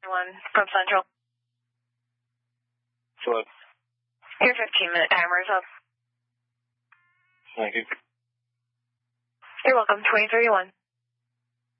One from Central. Hello. Your 15-minute timer is up. Thank you. You're welcome. 2031.